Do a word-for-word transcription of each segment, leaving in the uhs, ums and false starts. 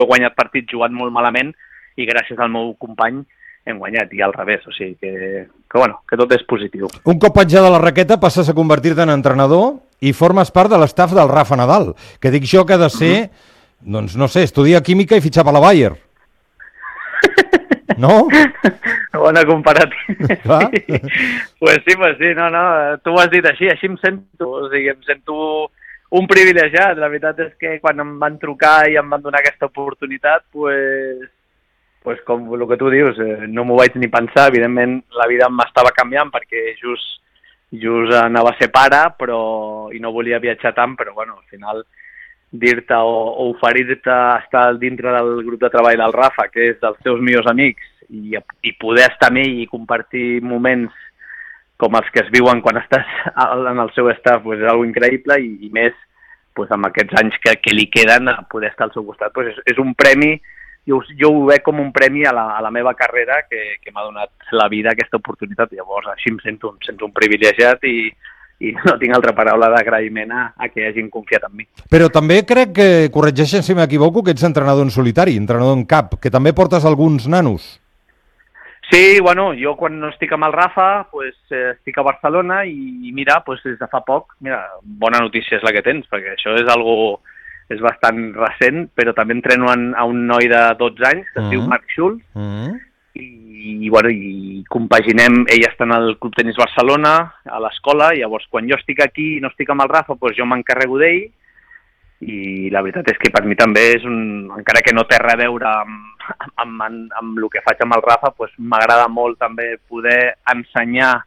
he guanyat partits jugant molt malament i gràcies al meu company hem guanyat, i al revés, o sigui que, que, bueno, que tot és positiu. Un cop penjada la raqueta passes a convertir-te en entrenador i formes part de l'estaf del Rafa Nadal, que dic jo que ha de ser, mm-hmm. doncs no sé, estudiar química i fitxar per la Bayer. No? Bona comparativa. Sí. Pues sí, pues sí, no, no, tu ho has dit així, així em sento, o sigui, em sento un privilegiat. La veritat és que quan em van trucar i em van donar aquesta oportunitat, pues... pues com el que tu dius, eh, no m'ho vaig ni pensar. Evidentment la vida m'estava canviant perquè just, just anava a ser pare, però, i no volia viatjar tant, però bueno, al final dir-te o, o oferir-te estar dintre del grup de treball del Rafa, que és dels teus millors amics, i, i poder estar amb ell i compartir moments com els que es viuen quan estàs en el seu staff, pues és algo increïble, i, i més pues, amb aquests anys que, que li queden, a poder estar al seu costat. Pues és, és un premi. Jo, jo ho veig com un premi a la, a la meva carrera que, que m'ha donat la vida aquesta oportunitat. Llavors així em sento, em sento un privilegiat i, i no tinc altra paraula d'agraïment a, a que hagin confiat en mi. Però també crec que, corregeixen si m'equivoco, que ets entrenador en solitari, entrenador en cap, que també portes alguns nanos. Sí, bueno, jo quan no estic amb el Rafa, pues, eh, estic a Barcelona i, i mira, pues, des de fa poc, mira, bona notícia és la que tens, perquè això és algo... és bastant recent, però també entreno en, a un noi de dotze anys, que es uh-huh. diu Marc Schulz, uh-huh. i, i, bueno, i compaginem, ell està en el Club Tenis Barcelona, a l'escola, i llavors quan jo estic aquí i no estic amb el Rafa, doncs jo m'encarrego d'ell, i la veritat és que per mi també és un... encara que no té res a veure amb, amb, amb, amb el que faig amb el Rafa, doncs m'agrada molt també poder ensenyar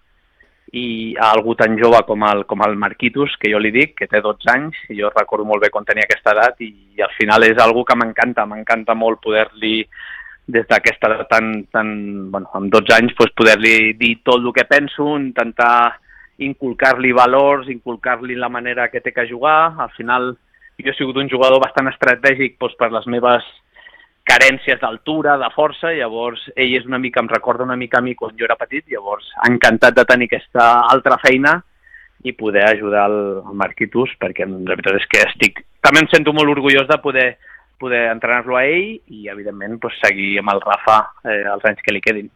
i a algú tan jove com el, com el Marquitos, que jo li dic, que té dotze anys, i jo recordo molt bé quan tenia aquesta edat, i, i al final és algo que m'encanta, m'encanta molt poder-li, des d'aquesta edat tan, tan, bueno, amb dotze anys, pues, poder-li dir tot el que penso, intentar inculcar-li valors, inculcar-li la manera que té que jugar. Al final jo he sigut un jugador bastant estratègic pues, per les meves carències d'altura, de força, llavors ell és una mica, em recorda una mica a mi quan jo era petit, llavors encantat de tenir aquesta altra feina i poder ajudar el, el Marquitos, perquè la veritat és que estic, també em sento molt orgullós de poder, poder entrenar-lo a ell i evidentment pues, seguir amb el Rafa eh, els anys que li quedin.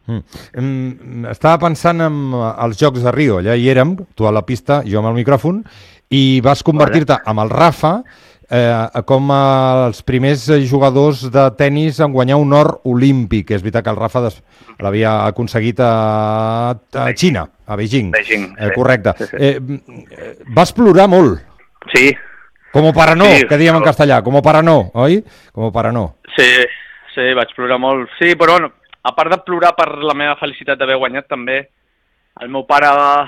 Mm. Estava pensant en els Jocs de Rio, allà hi érem, tu a la pista, jo amb el micròfon, i vas convertir-te amb el Rafa Eh, com els primers jugadors de tennis en guanyar un or olímpic. És veritat que el Rafa l'havia aconseguit a, a Xina, a Beijing. Beijing eh, sí. Correcte. Sí, sí. Eh, vas plorar molt. Sí. Como para no, sí, que diem en castellà. Como para no, oi? Como para no. Sí, sí, vaig plorar molt. Sí, però bueno, a part de plorar per la meva felicitat d'haver guanyat, també el meu pare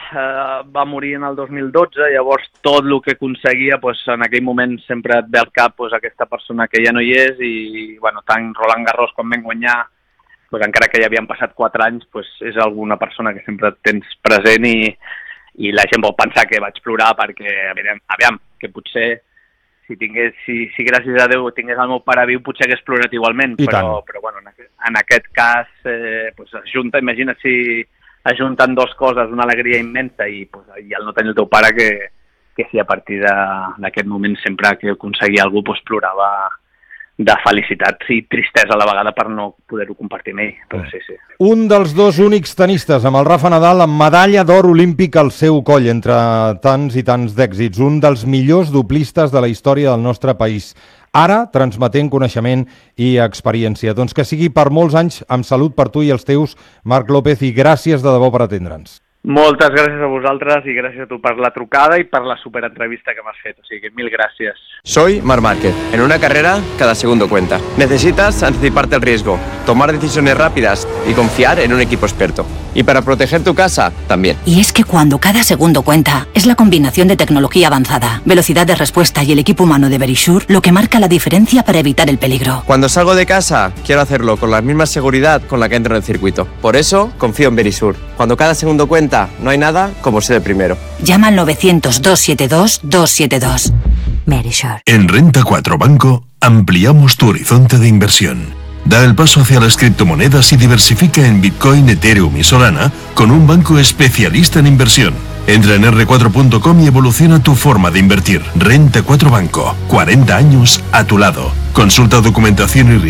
eh, va morir en el dos mil dotze, llavors tot el que aconseguia, pues, en aquell moment sempre et ve al cap pues, aquesta persona que ja no hi és i bueno, tant Roland Garros com vam guanyar, pues, encara que ja havien passat quatre anys, pues, és alguna persona que sempre tens present i, i la gent pot pensar que vaig plorar perquè, aviam, aviam que potser si tingués, si, si gràcies a Déu tingués el meu pare viu, potser hagués plorat igualment, I però, tant. però bueno, en aquest, en aquest cas eh, pues, es junta, imagina't si ajuntant dues coses, una alegria immensa i, pues, i el no tenir el teu pare que, que si a partir d'aquest moment sempre que aconseguia algú pues, plorava de felicitat i tristesa a la vegada per no poder-ho compartir amb ell. Però sí, sí. Un dels dos únics tenistes amb el Rafa Nadal amb medalla d'or olímpic al seu coll entre tants i tants d'èxits. Un dels millors doplistes de la història del nostre país. Ara transmetent coneixement i experiència. Doncs que sigui per molts anys amb salut per tu i els teus, Marc López, i gràcies de debò per atendre'ns. Moltes gràcies a vosaltres i gràcies a tu per la trucada y per la superentrevista que m'has fet. O sigui que mil gràcies. Soy Marc Márquez. En una carrera, cada segundo cuenta. Necesitas anticiparte el riesgo, tomar decisiones rápidas y confiar en un equipo experto. Y para proteger tu casa, también. Y es que cuando cada segundo cuenta, es la combinación de tecnología avanzada, velocidad de respuesta y el equipo humano de Verisure lo que marca la diferencia para evitar el peligro. Cuando salgo de casa, quiero hacerlo con la misma seguridad con la que entro en el circuito. Por eso, confío en Verisure. Cuando cada segundo cuenta, no hay nada como ser el primero. Llama al novecientos, doscientos setenta y dos, doscientos setenta y dos. Verisure. En Renta cuatro Banco ampliamos tu horizonte de inversión. Da el paso hacia las criptomonedas y diversifica en Bitcoin, Ethereum y Solana con un banco especialista en inversión. Entra en erre cuatro punto com y evoluciona tu forma de invertir. Renta cuatro Banco. cuarenta años a tu lado. Consulta documentación y